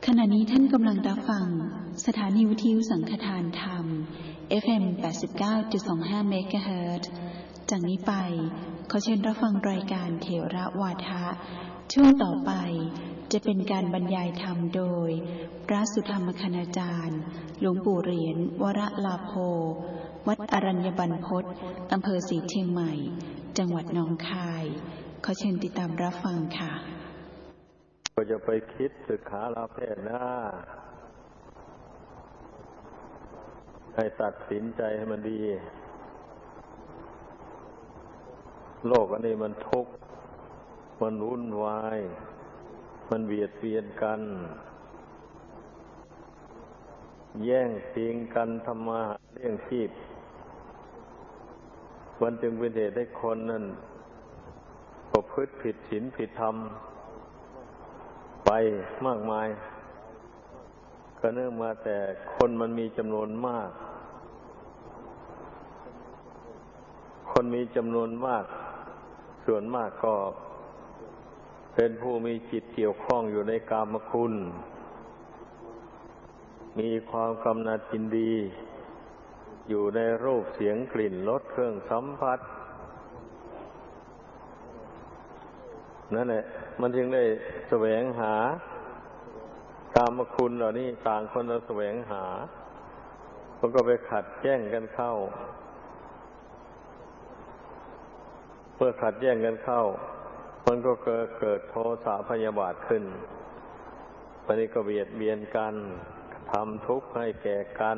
ขณะนี้ท่านกำลังรับฟังสถานีวิทยุสังฆทานธรรม FM 89.25 เมกะเฮิรตซ์จากนี้ไปขอเชิญรับฟังรายการเถระวาทะช่วงต่อไปจะเป็นการบรรยายธรรมโดยพระสุธรรมคณาจารย์หลวงปู่เหรียญวรลาโภวัดอรัญญบรรพตอำเภอศรีเชียงใหม่จังหวัดหนองคายขอเชิญติดตามรับฟังค่ะก็จะไปคิดศึกษาลาเพศหน้าให้ตัดสินใจให้มันดีโลกอันนี้มันทุกข์มันวุ่นวายมันเบียดเบียนกันแย่งชิงกันทำมาหาเลี้ยงชีพมันจึงเป็นเหตุให้คนนั้นประพฤติผิดศีลผิดธรรมไปมากมายก็เนื่องมาแต่คนมันมีจำนวนมากคนมีจำนวนมากส่วนมากก็เป็นผู้มีจิตเกี่ยวข้องอยู่ในกามคุณมีความกำหนัดยินดีอยู่ในรูปเสียงกลิ่นรสเครื่องสัมผัสนั่นแหละมันจึงได้แสวงหากามคุณเหล่านี้ต่างคนเราแสวงหามันก็ไปขัดแย้งกันเข้าเมื่อขัดแย้งกันเข้ามันก็เกิดโทสะพยาบาทขึ้นวันนี้ก็เบียดเบียนกันทำทุกข์ให้แก่กัน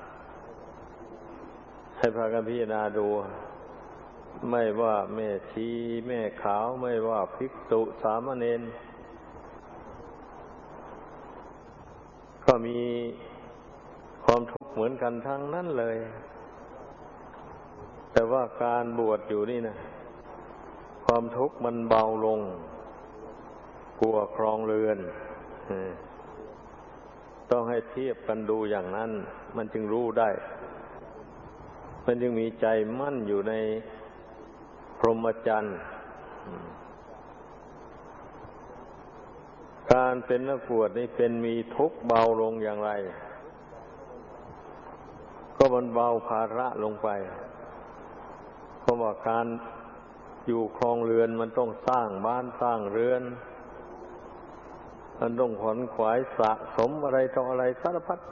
ให้พากันพิจารณาดูไม่ว่าแม่ชีแม่ขาวไม่ว่าภิกษุสามเณรก็มีความทุกข์เหมือนกันทั้งนั้นเลยแต่ว่าการบวชอยู่นี่นะความทุกข์มันเบาลงกลัวครองเรือนต้องให้เทียบกันดูอย่างนั้นมันจึงรู้ได้มันจึงมีใจมั่นอยู่ในพรหมจรรย์การเป็นนักบวชนี่เป็นมีทุกข์เบาลงอย่างไรก็มันเบาภาระลงไปเพราะว่าการอยู่ครองเรือนมันต้องสร้างบ้านสร้างเรือนมันต้องขวนขวายสะสมอะไรต่ออะไรสารพัด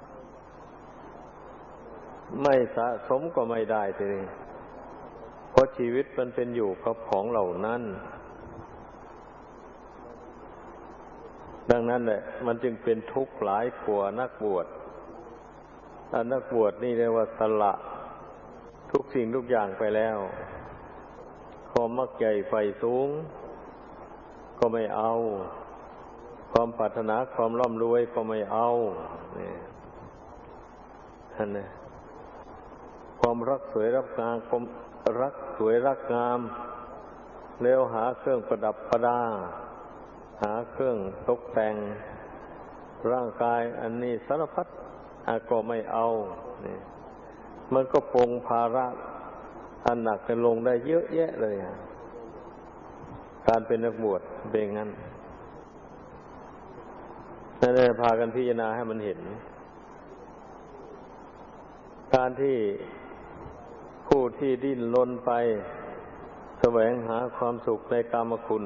ไม่สะสมก็ไม่ได้ทีนี้เพราะชีวิตมันเป็นอยู่กับของเหล่านั้นดังนั้นแหละมันจึงเป็นทุกข์หลายกว่านักบวชนักบวชนี่เรียกว่าสละทุกสิ่งทุกอย่างไปแล้วความมักใหญ่ไฟสูงก็ไม่เอาความปรารถนาความร่ำรวยก็ไม่เอานี่ท่านนะความรักสวยรักงามความรักสวยรักงามแล้วหาเครื่องประดับประดาหาเครื่องตกแต่งร่างกายอันนี้สารพัดก็ไม่เอานี่มันก็ปรงภาระอันหนักกันลงได้เยอะแยะเลยการเป็นนักบวชเป็นงั้นนั่นแหละพากันพิจารณาให้มันเห็นการที่ผู้ที่ดิ้นรนไปแสวงหาความสุขในกามคุณ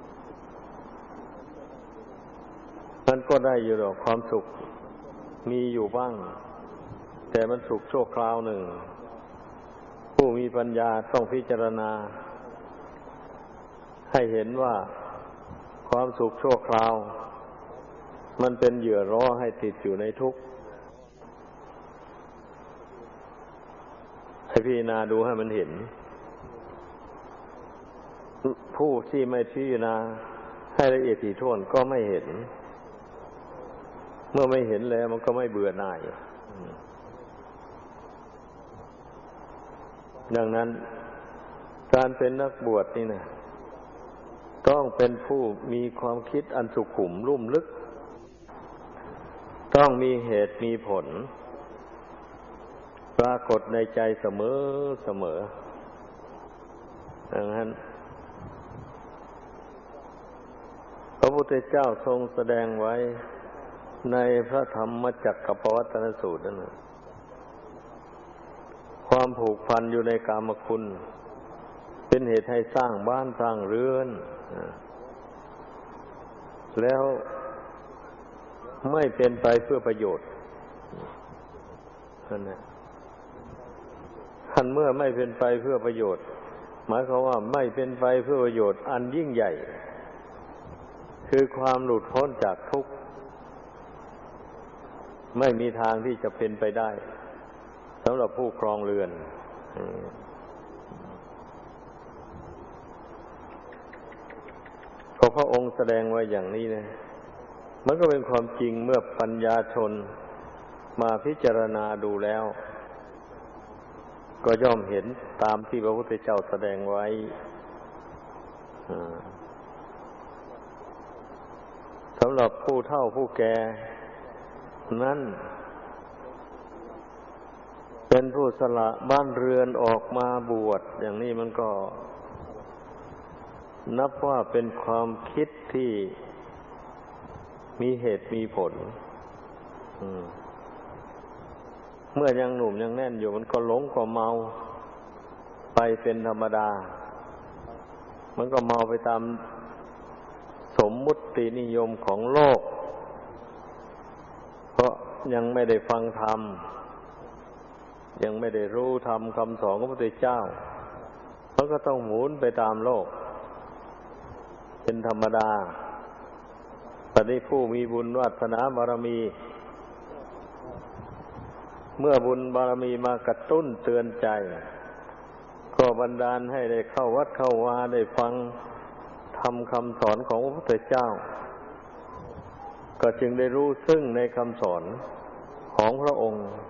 มันก็ได้อยู่หรอกความสุขมีอยู่บ้างแต่มันสุขชั่วคราวหนึ่งผู้มีปัญญาต้องพิจารณาให้เห็นว่าความสุขชั่วคราวมันเป็นเหยื่อล่อให้ติดอยู่ในทุกข์ให้พิจารณาดูให้มันเห็นผู้ที่ไม่พิจารณาให้ละเอียดถี่ถ้วนก็ไม่เห็นเมื่อไม่เห็นแล้วมันก็ไม่เบื่อหน่ายดังนั้นการเป็นนักบวชนี่นะต้องเป็นผู้มีความคิดอันสุขุมลุ่มลึกต้องมีเหตุมีผลปรากฏในใจเสมอดังนั้นพระพุทธเจ้าทรงแสดงไว้ในพระธรรมจักรปวัตตนสูตรนั่นนะความผูกพันอยู่ในกามคุณเป็นเหตุให้สร้างบ้านสร้างเรือนแล้วไม่เป็นไปเพื่อประโยชน์นั่นแหละคันเมื่อไม่เป็นไปเพื่อประโยชน์หมายความว่าไม่เป็นไปเพื่อประโยชน์อันยิ่งใหญ่คือความหลุดพ้นจากทุกข์ไม่มีทางที่จะเป็นไปได้สำหรับผู้ครองเรือนพระองค์แสดงไว้อย่างนี้นะมันก็เป็นความจริงเมื่อปัญญาชนมาพิจารณาดูแล้วก็ย่อมเห็นตามที่พระพุทธเจ้าแสดงไว้สำหรับผู้เฒ่าผู้แก่นั้นเป็นผู้สละบ้านเรือนออกมาบวชอย่างนี้มันก็นับว่าเป็นความคิดที่มีเหตุมีผลเมื่อยังหนุ่มยังแน่นอยู่มันก็หลงก็เมาไปเป็นธรรมดามันก็เมาไปตามสมมุตินิยมของโลกเพราะยังไม่ได้ฟังธรรมยังไม่ได้รู้ธรรมคำสอนของพระพุทธเจ้ามันก็ต้องหมุนไปตามโลกเป็นธรรมดาแต่นี้ผู้มีบุญวาสนาบารมีเมื่อบุญบารมีมากระตุ้นเตือนใจก็บันดาลให้ได้เข้าวัดเข้าวาได้ฟังธรรมคำสอนของพระพุทธเจ้าก็จึงได้รู้ซึ่งในคำสอนของพระองค์